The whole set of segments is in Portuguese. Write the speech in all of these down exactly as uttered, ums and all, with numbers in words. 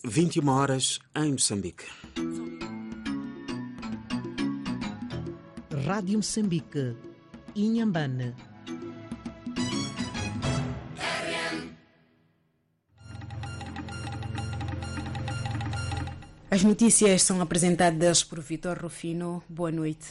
vinte e uma horas em Moçambique. Rádio Moçambique, Inhambane. As notícias são apresentadas por Vitor Rufino. Boa noite.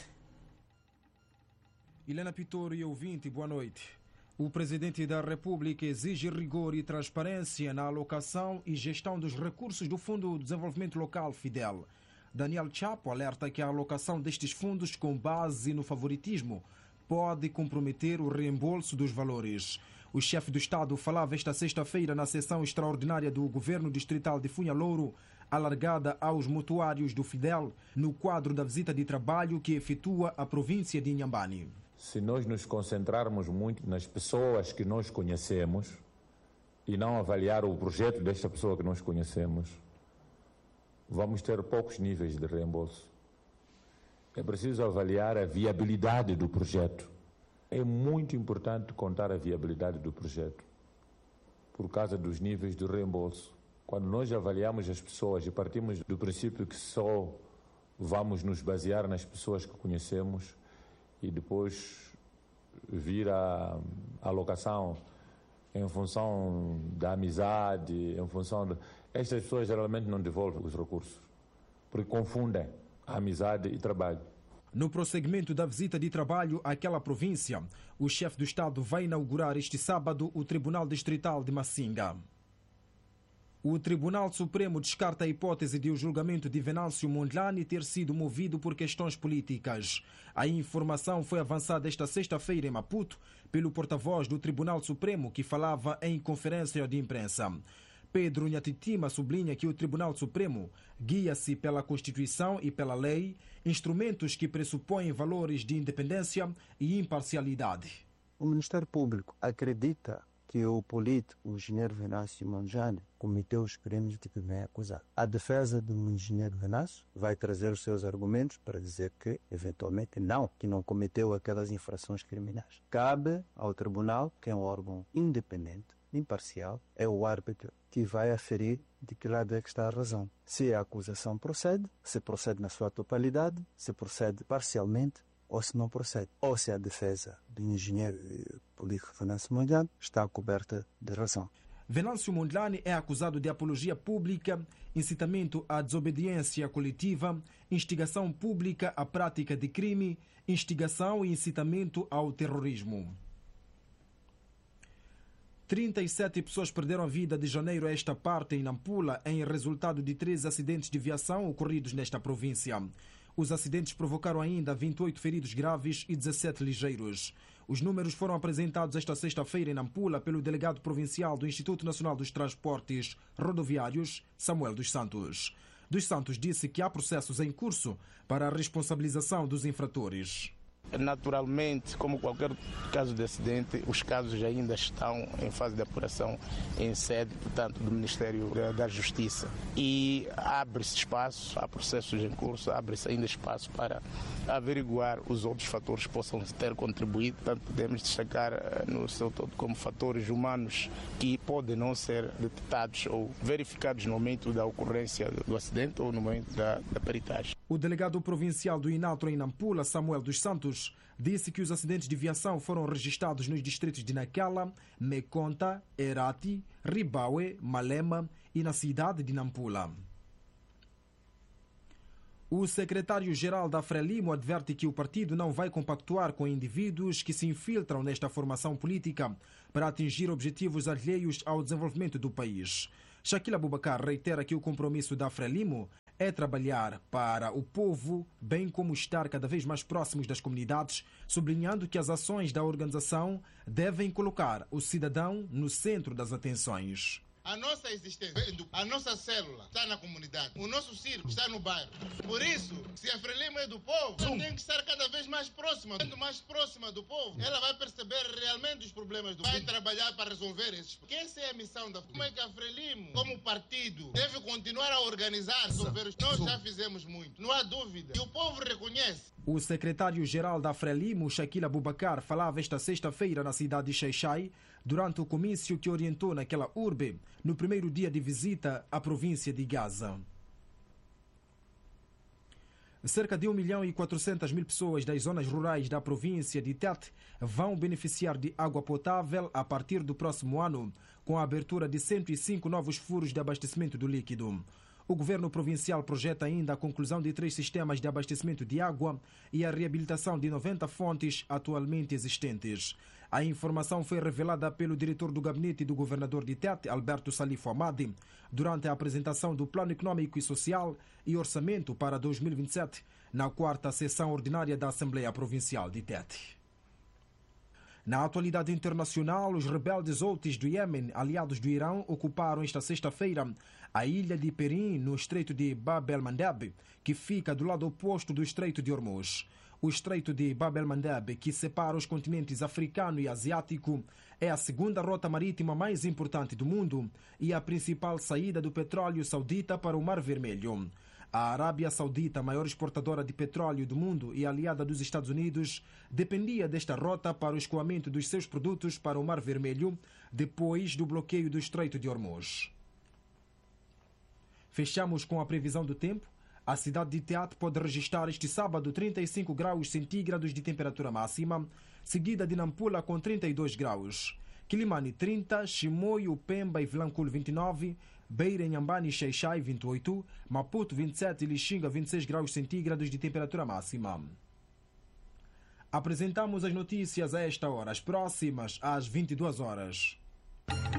Helena Pitor e ouvinte, boa noite. O Presidente da República exige rigor e transparência na alocação e gestão dos recursos do Fundo de Desenvolvimento Local, FIDEL. Daniel Chapo alerta que a alocação destes fundos com base no favoritismo pode comprometer o reembolso dos valores. O chefe do Estado falava esta sexta-feira na sessão extraordinária do Governo Distrital de Funha Louro, alargada aos mutuários do FIDEL, no quadro da visita de trabalho que efetua a província de Inhambane. Se nós nos concentrarmos muito nas pessoas que nós conhecemos e não avaliar o projeto desta pessoa que nós conhecemos, vamos ter poucos níveis de reembolso. É preciso avaliar a viabilidade do projeto. É muito importante contar a viabilidade do projeto por causa dos níveis de reembolso. Quando nós avaliamos as pessoas e partimos do princípio que só vamos nos basear nas pessoas que conhecemos e depois vir a alocação em função da amizade, em função de... Estas pessoas geralmente não devolvem os recursos, porque confundem a amizade e trabalho. No prosseguimento da visita de trabalho àquela província, o chefe do Estado vai inaugurar este sábado o Tribunal Distrital de Massinga. O Tribunal Supremo descarta a hipótese de o julgamento de Venâncio Mondlane ter sido movido por questões políticas. A informação foi avançada esta sexta-feira em Maputo pelo porta-voz do Tribunal Supremo, que falava em conferência de imprensa. Pedro Nhatitima sublinha que o Tribunal Supremo guia-se pela Constituição e pela lei, instrumentos que pressupõem valores de independência e imparcialidade. O Ministério Público acredita que o político, o engenheiro Venâncio Mondlane, cometeu os crimes de que vem acusado. A defesa do engenheiro Venâncio vai trazer os seus argumentos para dizer que, eventualmente, não, que não cometeu aquelas infrações criminais. Cabe ao tribunal, que é um órgão independente, imparcial, é o árbitro que vai aferir de que lado é que está a razão. Se a acusação procede, se procede na sua totalidade, se procede parcialmente, ou se não procede, ou se a defesa do engenheiro político Venâncio Mondlane está coberta de razão. Venâncio Mondlane é acusado de apologia pública, incitamento à desobediência coletiva, instigação pública à prática de crime, instigação e incitamento ao terrorismo. trinta e sete pessoas perderam a vida de janeiro a esta parte em Nampula em resultado de três acidentes de viação ocorridos nesta província. Os acidentes provocaram ainda vinte e oito feridos graves e dezassete ligeiros. Os números foram apresentados esta sexta-feira em Nampula pelo delegado provincial do Instituto Nacional dos Transportes Rodoviários, Samuel dos Santos. Dos Santos disse que há processos em curso para a responsabilização dos infratores. Naturalmente, como qualquer caso de acidente, os casos ainda estão em fase de apuração em sede, portanto, do Ministério da Justiça. E abre-se espaço, há processos em curso, abre-se ainda espaço para averiguar os outros fatores que possam ter contribuído. Portanto, podemos destacar no seu todo como fatores humanos que podem não ser detectados ou verificados no momento da ocorrência do acidente ou no momento da, da peritagem. O delegado provincial do INATRO em Nampula, Samuel dos Santos, disse que os acidentes de viação foram registrados nos distritos de Nacala, Meconta, Herati, Ribaue, Malema e na cidade de Nampula. O secretário-geral da Frelimo adverte que o partido não vai compactuar com indivíduos que se infiltram nesta formação política para atingir objetivos alheios ao desenvolvimento do país. Shaquille Abubakar reitera que o compromisso da Frelimo é trabalhar para o povo, bem como estar cada vez mais próximos das comunidades, sublinhando que as ações da organização devem colocar o cidadão no centro das atenções. A nossa existência, a nossa célula está na comunidade, o nosso círculo está no bairro. Por isso, se a Frelimo é do povo, ela tem que estar cada vez mais próxima. Sendo mais próxima do povo, ela vai perceber realmente os problemas do povo. Vai trabalhar para resolver esses problemas. Porque essa é a missão da Frelimo. Como é que a Frelimo, como partido, deve continuar a organizar, resolver os... Nós já fizemos muito, não há dúvida. E o povo reconhece. O secretário-geral da Frelimo, Shaquille Abubakar, falava esta sexta-feira na cidade de Xai-Xai, durante o comício que orientou naquela urbe, no primeiro dia de visita à província de Gaza. Cerca de um milhão e quatrocentas mil pessoas das zonas rurais da província de Tete vão beneficiar de água potável a partir do próximo ano, com a abertura de cento e cinco novos furos de abastecimento do líquido. O governo provincial projeta ainda a conclusão de três sistemas de abastecimento de água e a reabilitação de noventa fontes atualmente existentes. A informação foi revelada pelo diretor do gabinete do governador de Tete, Alberto Salif Hamadi, durante a apresentação do Plano Econômico e Social e Orçamento para dois mil e vinte e sete, na quarta sessão ordinária da Assembleia Provincial de Tete. Na atualidade internacional, os rebeldes Houthis do Iêmen, aliados do Irão, ocuparam esta sexta-feira a ilha de Perim, no estreito de Bab el-Mandeb, que fica do lado oposto do estreito de Hormuz. O estreito de Bab el-Mandeb, que separa os continentes africano e asiático, é a segunda rota marítima mais importante do mundo e a principal saída do petróleo saudita para o Mar Vermelho. A Arábia Saudita, maior exportadora de petróleo do mundo e aliada dos Estados Unidos, dependia desta rota para o escoamento dos seus produtos para o Mar Vermelho, depois do bloqueio do Estreito de Hormuz. Fechamos com a previsão do tempo. A cidade de Tete pode registrar este sábado trinta e cinco graus centígrados de temperatura máxima, seguida de Nampula com trinta e dois graus. Quilimane trinta, Chimoio, Pemba e Vilanculo vinte e nove, Beira, Inhambane e Xai-Xai vinte e oito, Maputo vinte e sete e Lixinga vinte e seis graus centígrados de temperatura máxima. Apresentamos as notícias a esta hora, as próximas às vinte e duas horas.